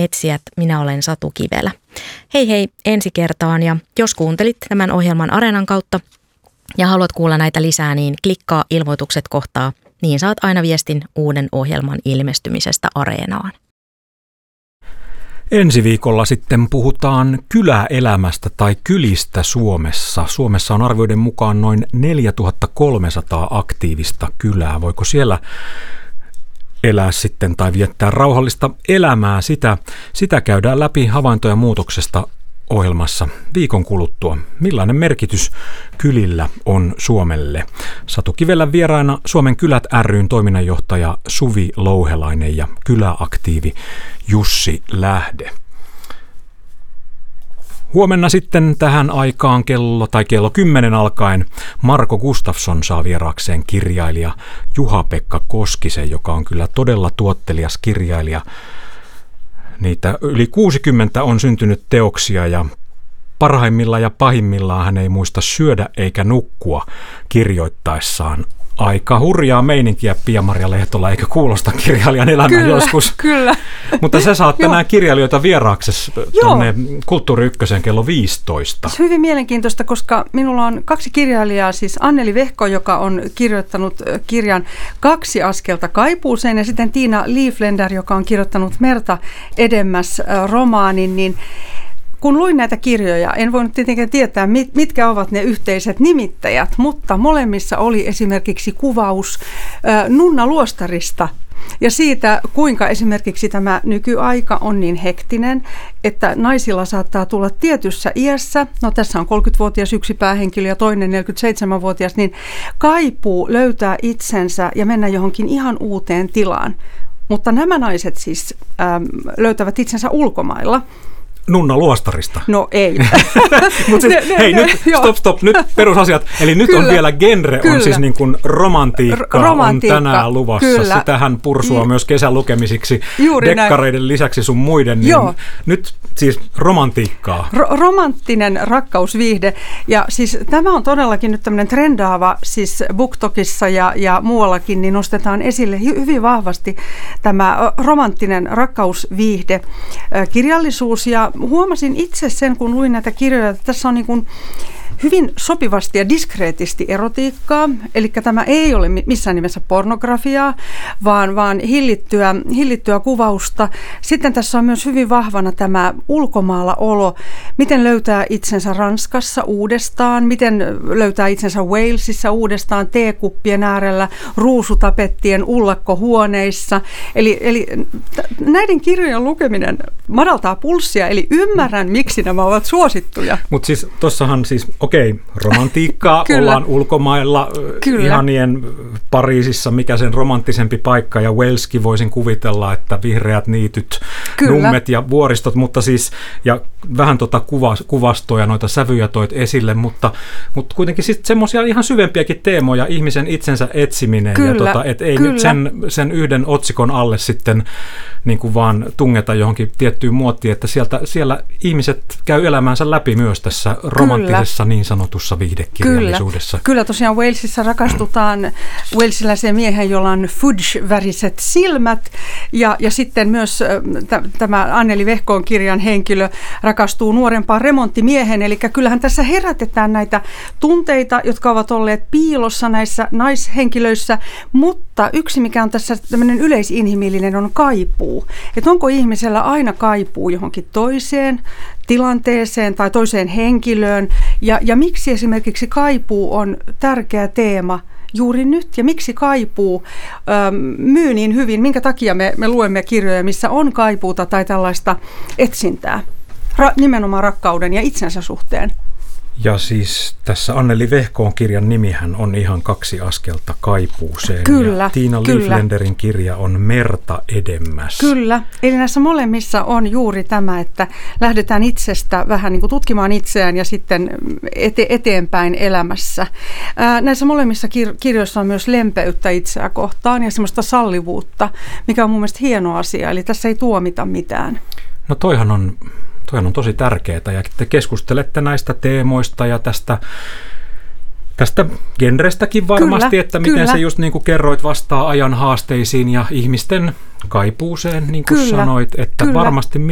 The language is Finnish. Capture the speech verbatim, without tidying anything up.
etsijät, minä olen Satu Kivelä. Hei hei ensi kertaan ja jos kuuntelit tämän ohjelman Areenan kautta ja haluat kuulla näitä lisää, niin klikkaa ilmoitukset kohtaa, niin saat aina viestin uuden ohjelman ilmestymisestä Areenaan. Ensi viikolla sitten puhutaan kyläelämästä tai kylistä Suomessa. Suomessa on arvioiden mukaan noin neljätuhattakolmesataa aktiivista kylää. Voiko siellä elää sitten tai viettää rauhallista elämää? Sitä, sitä käydään läpi havaintoja muutoksesta ohjelmassa viikon kuluttua. Millainen merkitys kylillä on Suomelle? Satu Kivelän vieraina Suomen kylät ry:n toiminnanjohtaja Suvi Louhelainen ja kyläaktiivi Jussi Lähde. Huomenna sitten tähän aikaan kello tai kello kymmenen alkaen Marko Gustafsson saa vieraakseen kirjailija Juha-Pekka Koskisen, joka on kyllä todella tuottelias kirjailija. Niitä yli kuusikymmentä on syntynyt teoksia ja parhaimmillaan ja pahimmillaan hän ei muista syödä eikä nukkua kirjoittaessaan. Aika hurjaa meininkiä, Pia-Maria Lehtola, eikä kuulosta kirjailijan elämän kyllä, joskus. Kyllä, Mutta sä saat tänään kirjailijoita vieraaksesi tuonne Kulttuuri Ykkösen kello viisitoista. Se on hyvin mielenkiintoista, koska minulla on kaksi kirjailijaa, siis Anneli Vehko, joka on kirjoittanut kirjan Kaksi askelta kaipuuseen, ja sitten Tiina Lieflender, joka on kirjoittanut Merta edemmäs romaanin, niin kun luin näitä kirjoja, en voinut tietenkään tietää, mitkä ovat ne yhteiset nimittäjät, mutta molemmissa oli esimerkiksi kuvaus Nunna Luostarista ja siitä, kuinka esimerkiksi tämä nykyaika on niin hektinen, että naisilla saattaa tulla tietyssä iässä, no tässä on kolmekymmentävuotias yksi päähenkilö ja toinen neljäkymmentäseitsemänvuotias, niin kaipuu löytää itsensä ja mennä johonkin ihan uuteen tilaan. Mutta nämä naiset siis äm, löytävät itsensä ulkomailla. Nunna Luostarista. No ei. Mutta siis, hei, nyt stop, stop, nyt perusasiat. Eli nyt kyllä, on vielä genre, kyllä. on siis niin kuin romantiikka, R- romantiikka on tänään luvassa. Kyllä. Sitähän pursua myös kesän lukemisiksi juuri dekkareiden näin. Lisäksi sun muiden. Niin joo. Nyt siis romantiikkaa. R- romanttinen rakkausviihde. Ja siis tämä on todellakin nyt tämmöinen trendaava, siis BookTokissa ja, ja muuallakin, niin nostetaan esille hy- hyvin vahvasti tämä romanttinen rakkausviihde, kirjallisuus ja huomasin itse sen, kun luin näitä kirjoja, että tässä on niin kuin hyvin sopivasti ja diskreetisti erotiikkaa, eli tämä ei ole missään nimessä pornografiaa, vaan, vaan hillittyä, hillittyä kuvausta. Sitten tässä on myös hyvin vahvana tämä ulkomailla olo, miten löytää itsensä Ranskassa uudestaan, miten löytää itsensä Walesissa uudestaan teekuppien äärellä, ruusutapettien ullakkohuoneissa. Eli, eli näiden kirjojen lukeminen madaltaa pulssia, eli ymmärrän, miksi nämä ovat suosittuja. Mutta siis tuossahan siis okei, romantiikkaa, ollaan ulkomailla, Kyllä. ihanien Pariisissa, mikä sen romanttisempi paikka, ja Waleskin voisin kuvitella, että vihreät niityt, Kyllä. nummet ja vuoristot, mutta siis, ja vähän tuota kuvas, kuvastoja, noita sävyjä toit esille, mutta, mutta kuitenkin sitten semmoisia ihan syvempiäkin teemoja, ihmisen itsensä etsiminen, Kyllä. ja tota, et ei Kyllä. nyt sen, sen yhden otsikon alle sitten niin kuin vaan tungeta johonkin tiettyyn muottiin, että sieltä, siellä ihmiset käy elämänsä läpi myös tässä romanttisessa Kyllä. niin sanotussa viihdekirjallisuudessa. Kyllä, Kyllä tosiaan Walesissa rakastutaan walesiläiseen miehen, jolla on fudge-väriset silmät, ja, ja sitten myös t- tämä Anneli Vehkoon kirjan henkilö rakastuu nuorempaan remonttimiehen, eli kyllähän tässä herätetään näitä tunteita, jotka ovat olleet piilossa näissä naishenkilöissä, mutta yksi mikä on tässä tämmöinen yleisinhimillinen on kaipuu. Että onko ihmisellä aina kaipuu johonkin toiseen tilanteeseen tai toiseen henkilöön, ja, ja miksi esimerkiksi kaipuu on tärkeä teema juuri nyt, ja miksi kaipuu äm, myy niin hyvin, minkä takia me, me luemme kirjoja, missä on kaipuuta tai tällaista etsintää, Ra- nimenomaan rakkauden ja itsensä suhteen. Ja siis tässä Anneli Vehkoon kirjan nimihän on ihan Kaksi askelta kaipuuseen. Kyllä, ja Tiina kyllä. Lieflenderin kirja on Merta edemmäs. Kyllä, eli näissä molemmissa on juuri tämä, että lähdetään itsestä vähän niin kuin tutkimaan itseään ja sitten ete- eteenpäin elämässä. Ää, näissä molemmissa kir- kirjoissa on myös lempeyttä itseä kohtaan ja semmoista sallivuutta, mikä on mun mielestä hieno asia, eli tässä ei tuomita mitään. No toihan on... Toihan on tosi tärkeää, ja te keskustelette näistä teemoista ja tästä, tästä genrestäkin varmasti, kyllä, että miten kyllä. se just niin kuin kerroit vastaa ajan haasteisiin ja ihmisten kaipuuseen, niin kuin kyllä, sanoit, että kyllä. varmasti